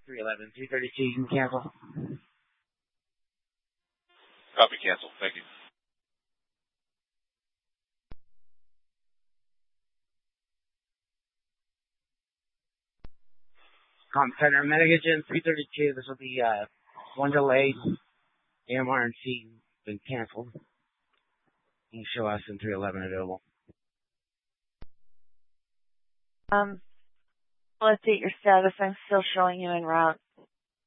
311, 332, you can cancel. Copy, cancel. Thank you. Center Medicagen 332, this will be one delayed. AMR and C been canceled. You can show us in 311 available. I'll update your status. I'm still showing you en route.